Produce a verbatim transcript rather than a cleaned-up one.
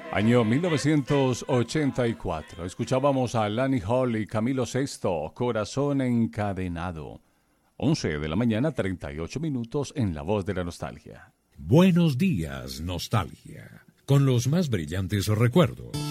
Año mil novecientos ochenta y cuatro. Escuchábamos a Lani Hall y Camilo Sesto, Corazón Encadenado. once de la mañana, treinta y ocho minutos en La Voz de la Nostalgia. Buenos días, nostalgia. Con los más brillantes recuerdos.